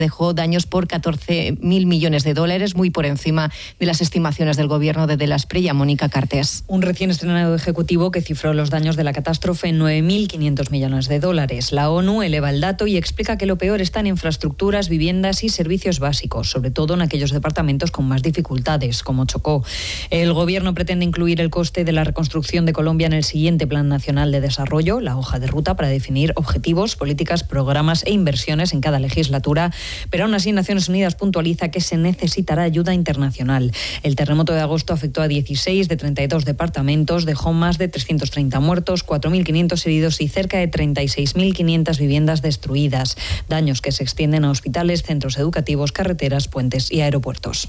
dejó daños por 14.000 millones de dólares, muy por encima de las estimaciones del gobierno de la Espriella. Mónica Cartés. Un recién estrenado ejecutivo que cifró los daños de la catástrofe en 9.500 millones de dólares. La ONU eleva el dato y explica que lo peor está en infraestructuras, viviendas y servicios básicos, sobre todo en aquellos departamentos con más dificultades, como Chocó. El gobierno pretende incluir el coste de la reconstrucción de Colombia en el siguiente Plan Nacional de Desarrollo, la hoja de ruta para definir objetivos, políticas, programas e inversiones en cada legislatura. Pero aún así, Naciones Unidas puntualiza que se necesitará ayuda internacional. El terremoto de agosto afectó a 16 de 32 departamentos, dejó más de 330 muertos, 4.500 heridos y cerca de 36.500 viviendas destruidas. Daños que se extienden a hospitales, centros educativos, carreteras, puentes y aeropuertos.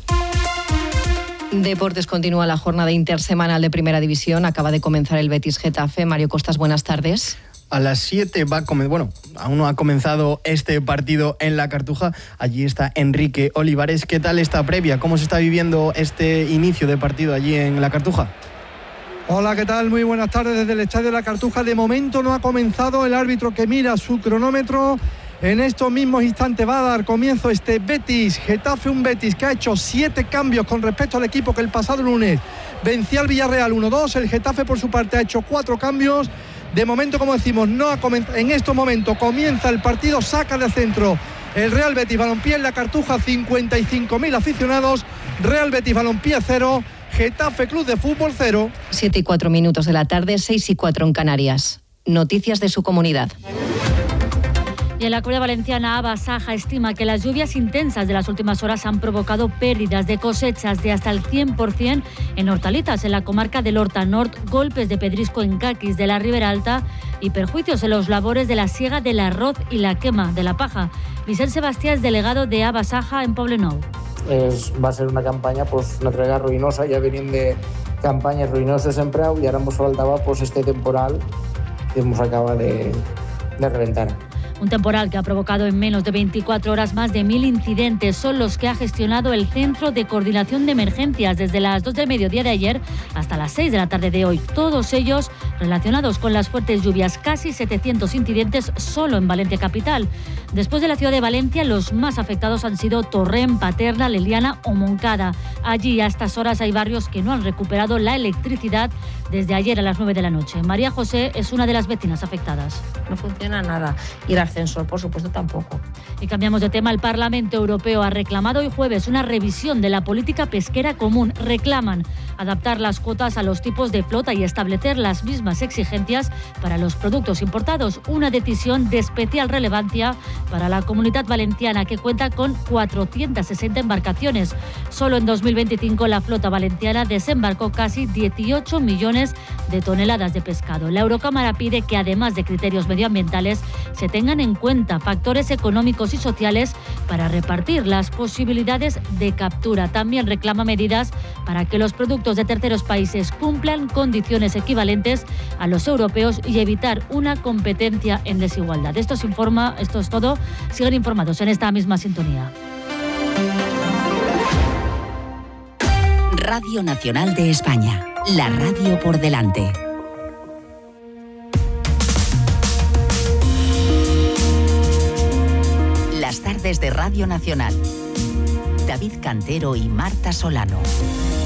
Deportes, continúa la jornada intersemanal de Primera División. Acaba de comenzar el Betis-Getafe. Mario Costas, buenas tardes. A las 7 aún no ha comenzado este partido en La Cartuja. Allí está Enrique Olivares. ¿Qué tal esta previa? ¿Cómo se está viviendo este inicio de partido allí en La Cartuja? Hola, ¿qué tal? Muy buenas tardes desde el Estadio de La Cartuja. De momento no ha comenzado. El árbitro que mira su cronómetro. En estos mismos instantes va a dar comienzo este Betis-Getafe, un Betis que ha hecho 7 cambios con respecto al equipo que el pasado lunes vencía al Villarreal 1-2. El Getafe, por su parte, ha hecho 4 cambios. De momento, como decimos, en estos momentos comienza el partido, saca de centro el Real Betis Balompié en La Cartuja, 55.000 aficionados. Real Betis Balompié 0, Getafe Club de Fútbol 0. 7:04 de la tarde, 6:04 en Canarias. Noticias de su comunidad. Y en la Comunidad Valenciana, Abasaja estima que las lluvias intensas de las últimas horas han provocado pérdidas de cosechas de hasta el 100% en hortalizas en la comarca del Horta Nord, golpes de pedrisco en caquis de la Ribera Alta y perjuicios en los labores de la siega del arroz y la quema de la paja. Vicent Sebastià es delegado de Abasaja en Poblenou. Va a ser una campaña, una trega ruïnosa, ja venim de campanyes ruïnoses en preu i ara ens faltava este temporal que ens acaba de reventar. Un temporal que ha provocado en menos de 24 horas más de 1.000 incidentes. Son los que ha gestionado el Centro de Coordinación de Emergencias desde las 2 del mediodía de ayer hasta las 6 de la tarde de hoy. Todos ellos relacionados con las fuertes lluvias. Casi 700 incidentes solo en Valencia capital. Después de la ciudad de Valencia, los más afectados han sido Torrent, Paterna, Leliana o Moncada. Allí a estas horas hay barrios que no han recuperado la electricidad desde ayer a las 9 de la noche. María José es una de las vecinas afectadas. No funciona nada. Y el ascensor, por supuesto, tampoco. Y cambiamos de tema. El Parlamento Europeo ha reclamado hoy jueves una revisión de la política pesquera común. Reclaman adaptar las cuotas a los tipos de flota y establecer las mismas exigencias para los productos importados. Una decisión de especial relevancia para la Comunidad Valenciana, que cuenta con 460 embarcaciones. Solo en 2025 la flota valenciana desembarcó casi 18 millones de toneladas de pescado. La Eurocámara pide que, además de criterios medioambientales, se tengan en cuenta factores económicos y sociales para repartir las posibilidades de captura. También reclama medidas para que los productos de terceros países cumplan condiciones equivalentes a los europeos y evitar una competencia en desigualdad. Esto es todo. Sigan informados en esta misma sintonía. Radio Nacional de España, la radio por delante. Las tardes de Radio Nacional. David Cantero y Marta Solano.